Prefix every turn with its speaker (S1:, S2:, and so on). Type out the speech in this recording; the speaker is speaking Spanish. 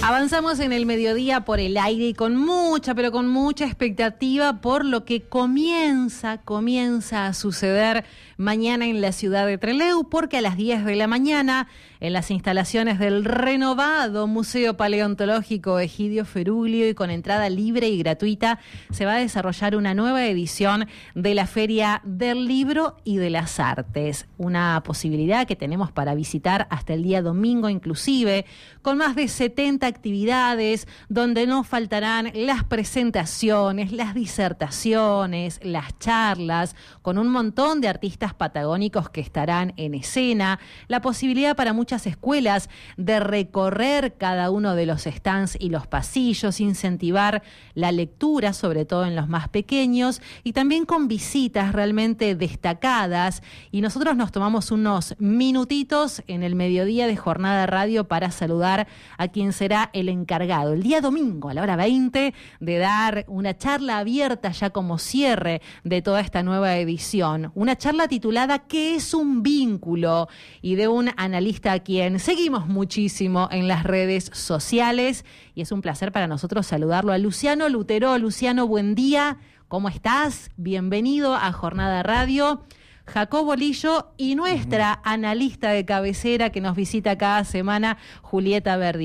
S1: Avanzamos en el mediodía por el aire y con mucha, pero con mucha expectativa por lo que comienza a suceder mañana en la ciudad de Trelew, porque a las 10 de la mañana, en las instalaciones del renovado Museo Paleontológico Egidio Feruglio y con entrada libre y gratuita, se va a desarrollar una nueva edición de la Feria del Libro y de las Artes. Una posibilidad que tenemos para visitar hasta el día domingo inclusive, con más de 70 actividades, donde no faltarán las presentaciones, las disertaciones, las charlas, con un montón de artistas patagónicos que estarán en escena, la posibilidad para muchas escuelas de recorrer cada uno de los stands y los pasillos, incentivar la lectura, sobre todo en los más pequeños, y también con visitas realmente destacadas. Y nosotros nos tomamos unos minutitos en el mediodía de Jornada Radio para saludar a quien será el encargado el día domingo a la hora 20 de dar una charla abierta ya como cierre de toda esta nueva edición. Una charla titulada ¿Qué es un vínculo? Y de un analista a quien seguimos muchísimo en las redes sociales. Y es un placer para nosotros saludarlo a Luciano Lutero. Luciano, buen día. ¿Cómo estás? Bienvenido a Jornada Radio. Jacobo Lillo y nuestra analista de cabecera que nos visita cada semana, Julieta Verdi.